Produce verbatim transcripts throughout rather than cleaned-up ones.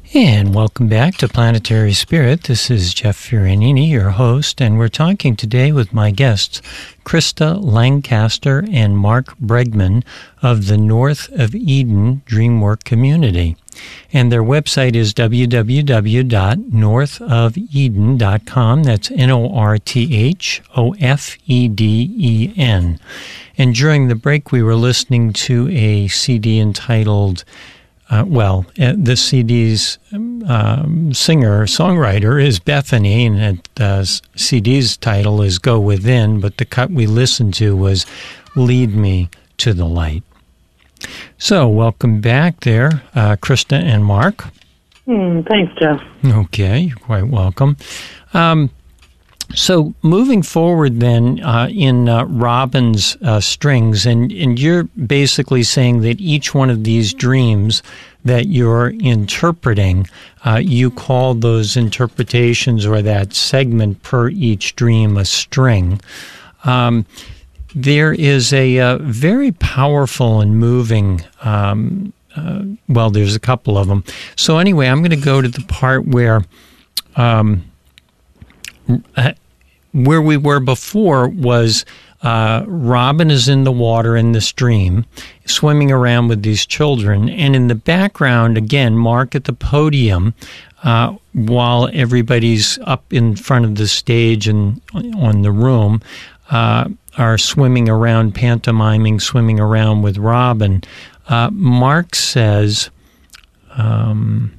And welcome back to Planetary Spirit. This is Jeff Fiorentini, your host, and we're talking today with my guests, Krista Lancaster and Mark Bregman of the North of Eden Dreamwork Community. And their website is w w w dot north of eden dot com. That's N O R T H O F E D E N. And during the break, we were listening to a C D entitled Uh, well, uh, the C D's um, singer-songwriter is Bethany, and the uh, C D's title is Go Within, but the cut we listened to was Lead Me to the Light. So, welcome back there, uh, Krista and Mark. Mm, thanks, Jeff. Okay, you're quite welcome. Um, So moving forward then uh, in uh, Robin's uh, strings, and, and you're basically saying that each one of these dreams that you're interpreting, uh, you call those interpretations or that segment per each dream a string. Um, there is a uh, very powerful and moving, um, uh, well, there's a couple of them. So anyway, I'm going to go to the part where... Um, Uh, where we were before was uh, Robin is in the water in this dream, swimming around with these children. And in the background, again, Mark at the podium, uh, while everybody's up in front of the stage and on the room, uh, are swimming around, pantomiming, swimming around with Robin. Uh, Mark says... Um,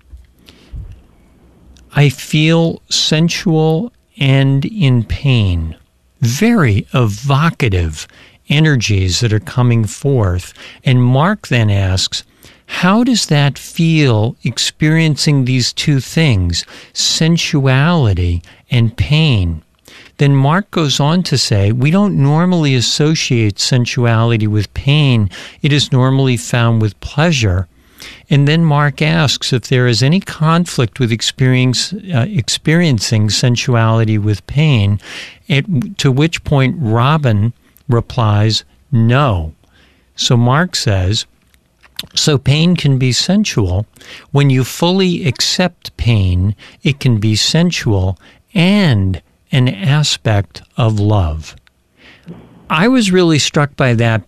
I feel sensual and in pain. Very evocative energies that are coming forth. And Mark then asks, how does that feel experiencing these two things, sensuality and pain? Then Mark goes on to say, we don't normally associate sensuality with pain. It is normally found with pleasure. And then Mark asks if there is any conflict with experience, uh, experiencing sensuality with pain, at, to which point Robin replies, no. So Mark says, so pain can be sensual. When you fully accept pain, it can be sensual and an aspect of love. I was really struck by that